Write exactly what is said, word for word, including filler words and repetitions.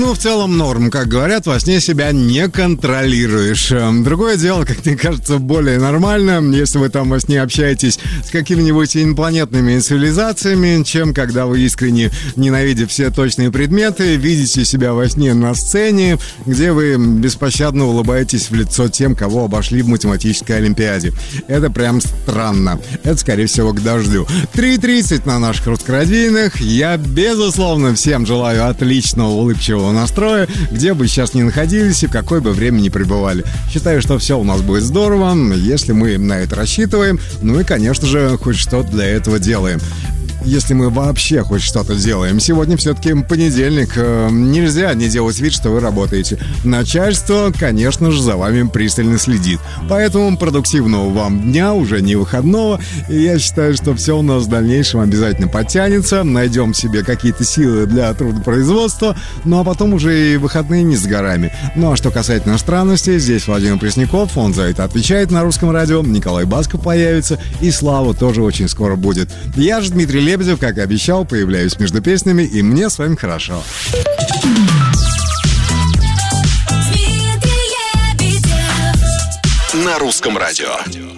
Ну, в целом норм. Как говорят, во сне себя не контролируешь. Другое дело, как мне кажется, более нормально, если вы там во сне общаетесь с какими-нибудь инопланетными цивилизациями, чем когда вы искренне, ненавидя все точные предметы, видите себя во сне на сцене, где вы беспощадно улыбаетесь в лицо тем, кого обошли в математической олимпиаде. Это прям странно. Это, скорее всего, к дождю. три тридцать на наших русскорадийных. Я, безусловно, всем желаю отличного, улыбчивого настроя, где бы сейчас ни находились и в какое бы время ни пребывали. Считаю, что все у нас будет здорово, если мы на это рассчитываем, ну и, конечно же, хоть что-то для этого делаем. Если мы вообще хоть что-то делаем. Сегодня все-таки понедельник. Нельзя не делать вид, что вы работаете. Начальство, конечно же, за вами пристально следит. Поэтому продуктивного вам дня, уже не выходного. И я считаю, что все у нас в дальнейшем обязательно подтянется. Найдем себе какие-то силы для трудопроизводства. Ну а потом уже и выходные не с горами. Ну а что касательно странностей, здесь Владимир Пресняков. Он за это отвечает на Русском радио. Николай Басков появится. И Слава тоже очень скоро будет. Я же Дмитрий Лебедев. Лебедев, как и обещал, появляюсь между песнями, и мне с вами хорошо. На Русском радио.